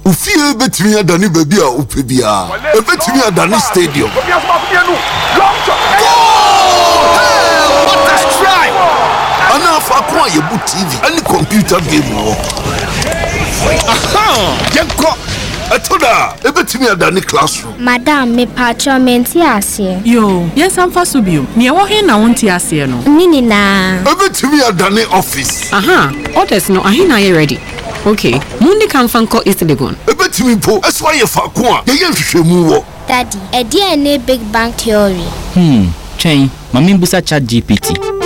Ufie betimi adani baby a upebia. Betimi adani stadium. What a strike! Ana fa kwa yebu TV any computer game wo. Aha! Yenko atoda ebetimi adani classroom. Madam me patchment ase. Yo, yes am fa so bio. Ne wo he na wonti ase no. Nini na. Ebetimi adani office. Aha, orders no ahina ye ready. Okay, mundi kan fanko East Legon. Ebetimi po eswa ye fa ko a ye nhwehwemu wo. Daddy, e dey na big bang theory. Chain, mami busa chat GPT.